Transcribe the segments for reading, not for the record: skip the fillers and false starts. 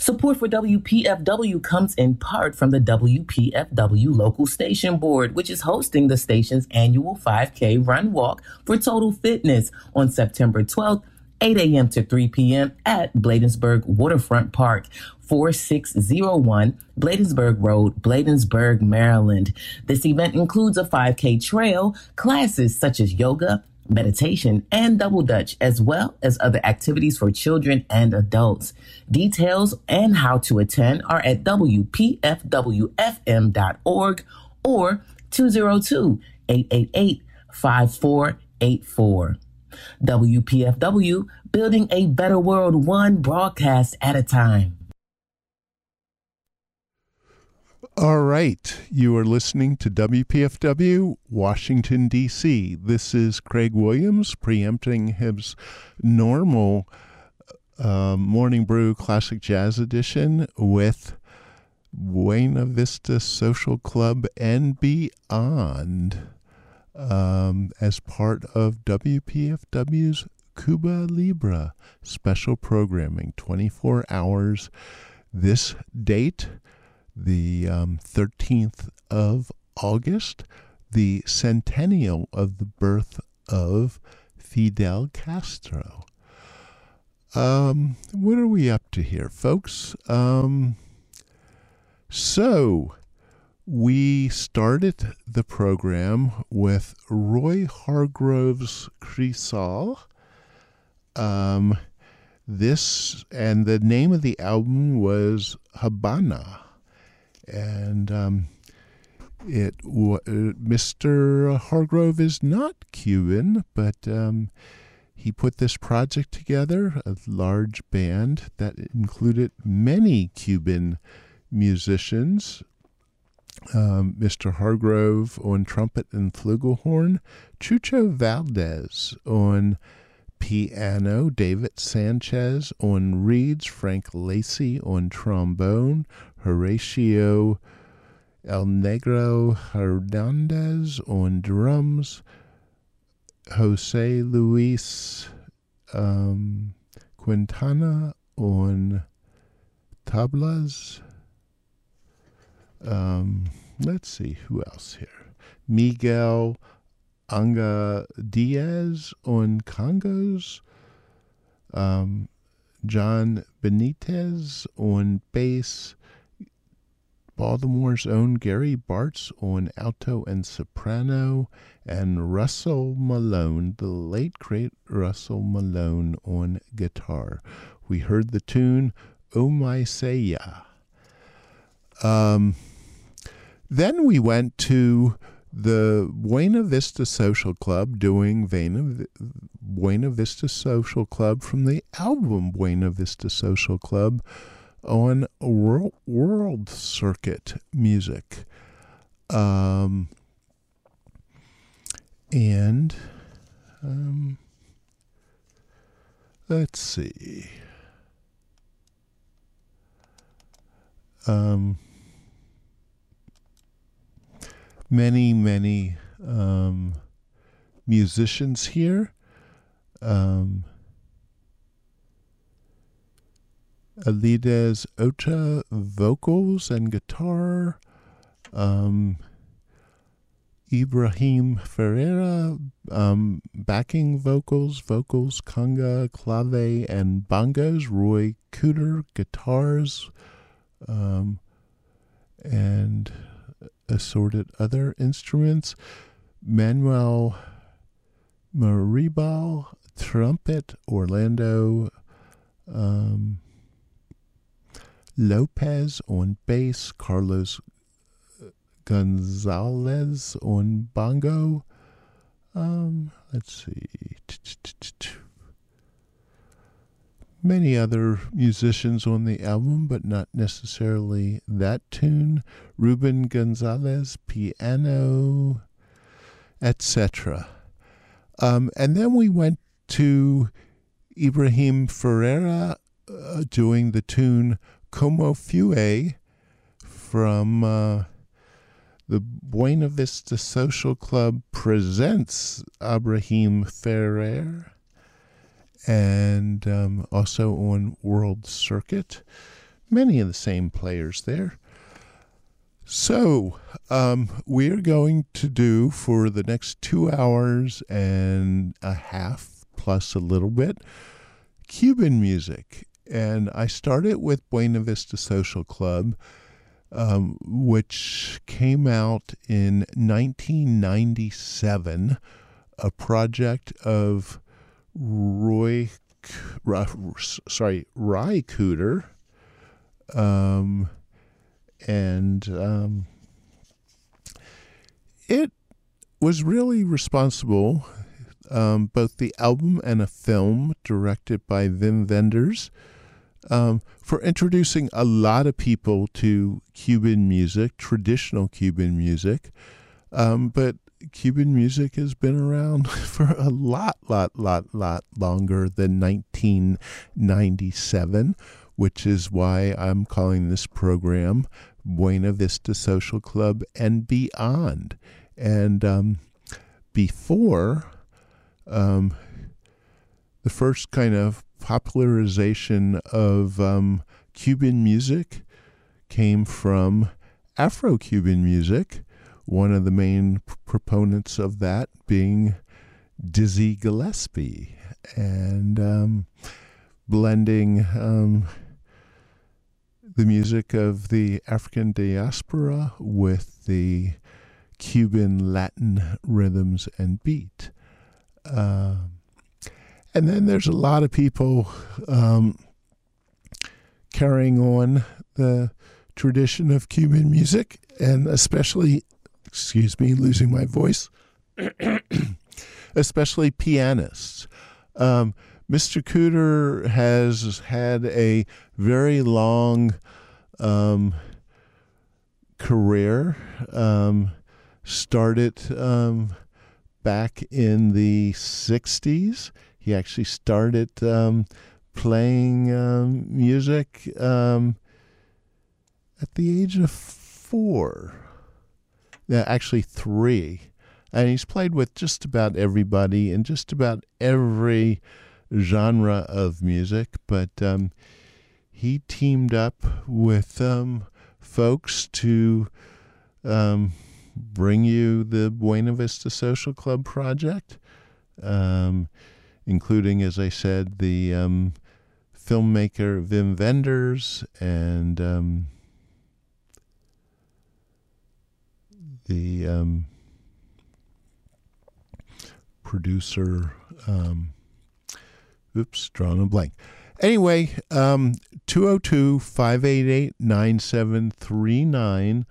Support for WPFW comes in part from the WPFW Local Station Board, which is hosting the station's annual 5K Run Walk for Total Fitness on September 12th, 8 a.m. to 3 p.m. at Bladensburg Waterfront Park, 4601 Bladensburg Road, Bladensburg, Maryland. This event includes a 5K trail, classes such as yoga, meditation, and double dutch, as well as other activities for children and adults. Details and how to attend are at WPFWFM.org or 202-888-5484. WPFW, building a better world one broadcast at a time. All right, you are listening to WPFW, Washington, D.C. This is Craig Williams preempting his normal Morning Brew Classic Jazz Edition with Buena Vista Social Club and Beyond as part of WPFW's Cuba Libre special programming, 24 hours. This date, the 13th of August, the centennial of the birth of Fidel Castro. What are we up to here, folks? So we started the program with Roy Hargrove's Crisol. This, and the name of the album was Habana. And Mr. Hargrove is not Cuban, but he put this project together, a large band that included many Cuban musicians. Mr. Hargrove on trumpet and flugelhorn, Chucho Valdez on piano, David Sanchez on reeds, Frank Lacy on trombone, Horatio El Negro Hernandez on drums, Jose Luis Quintana on tablas. Let's see, who else here? Miguel Anga Diaz on congos, John Benitez on bass, Baltimore's own Gary Bartz on alto and soprano, and Russell Malone, the late great Russell Malone, on guitar. We heard the tune Oh My Say Ya. Then we went to the Buena Vista Social Club doing Buena Vista Social Club from the album Buena Vista Social Club on world circuit music. Let's see. Many musicians here. Alides Ota, vocals and guitar. Ibrahim Ferreira, backing vocals, conga, clave, and bongos. Roy Cooter, guitars, and assorted other instruments. Manuel Maribal, trumpet. Orlando Lopez on bass. Carlos Gonzalez on bongo. Let's see. Many other musicians on the album, but not necessarily that tune. Ruben Gonzalez, piano, etc. And then we went to Ibrahim Ferreira doing the tune Como Fue from the Buena Vista Social Club presents Ibrahim Ferrer, and also on World Circuit. many of the same players there. So we're going to do for the next 2 hours and a half plus a little bit Cuban music. And I started with Buena Vista Social Club, which came out in 1997, a project of Ry Cooder, and it was really responsible, both the album and a film directed by Wim Wenders, for introducing a lot of people to Cuban music, traditional Cuban music. But Cuban music has been around for a lot longer than 1997, which is why I'm calling this program Buena Vista Social Club and Beyond. And before, the first kind of popularization of Cuban music came from Afro-Cuban music, one of the main proponents of that being Dizzy Gillespie, and blending the music of the African diaspora with the Cuban Latin rhythms and beat. And then there's a lot of people carrying on the tradition of Cuban music, and especially, losing my voice, especially pianists. Mr. Cooder has had a very long career, started back in the 60s. He actually started playing music at the age of 4. Actually 3. And he's played with just about everybody in just about every genre of music. But he teamed up with folks to bring you the Buena Vista Social Club project, including, as I said, the filmmaker Wim Wenders and the producer, drawing a blank. Anyway, 202-588-9739,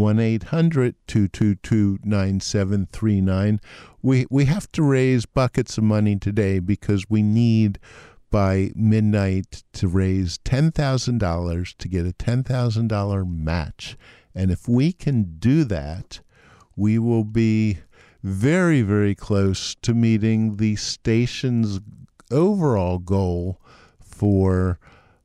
1-800-222-9739. We have to raise buckets of money today because we need by midnight to raise $10,000 to get a $10,000 match. And if we can do that, we will be very, very close to meeting the station's overall goal for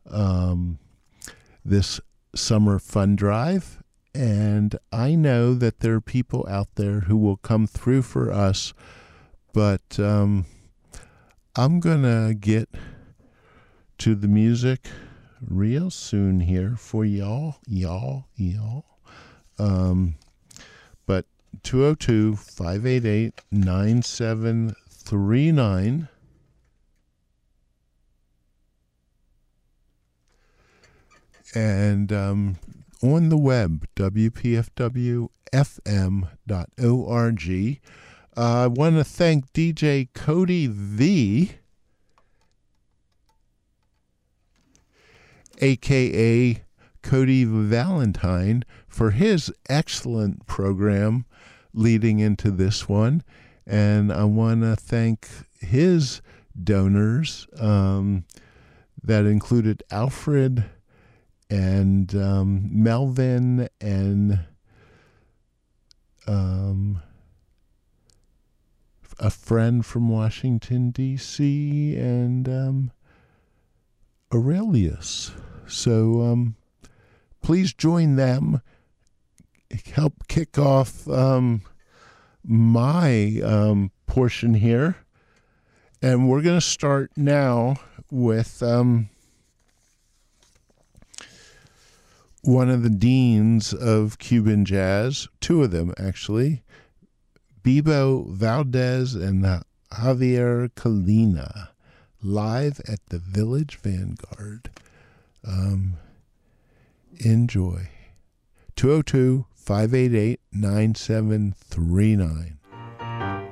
this summer fund drive. And I know that there are people out there who will come through for us, but I'm going to get to the music real soon here for y'all. But 202-588-9739. And on the web, wpfwfm.org. I want to thank DJ Cody V, a.k.a. Cody Valentine, for his excellent program leading into this one. And I want to thank his donors that included Alfred and Melvin and a friend from Washington, D.C., and Aurelius. So please join them. Help kick off my portion here. And we're going to start now with one of the deans of Cuban jazz, two of them actually, Bebo Valdez and Javier Colina, live at the Village Vanguard. Enjoy. 202-588-9739.